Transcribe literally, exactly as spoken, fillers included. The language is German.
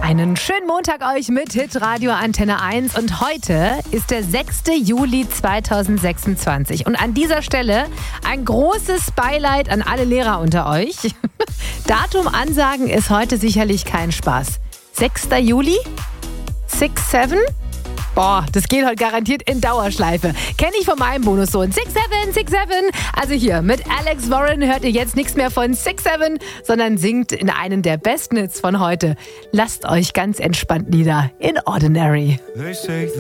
Einen schönen Montag euch mit Hitradio Antenne eins und heute ist der sechster Juli zweitausendsechsundzwanzig und an dieser Stelle ein großes Beileid an alle Lehrer unter euch. Datum ansagen ist heute sicherlich kein Spaß. sechster Juli? six seven? Boah, das geht heute garantiert in Dauerschleife. Kenne ich von meinem Bonussohn. six seven, six seven. Also hier, mit Alex Warren hört ihr jetzt nichts mehr von six seven, sondern singt in einen der besten Hits von heute. Lasst euch ganz entspannt nieder in Ordinary.